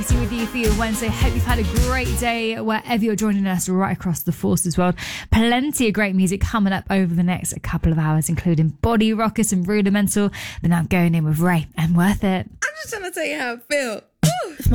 With you for your Wednesday. Hope you've had a great day wherever you're joining us right across the Forces world. Plenty of great music coming up over the next couple of hours, including Body Rockers and Rudimental. Then I'm going in with Ray and Worth It. I'm just trying to tell you how I feel.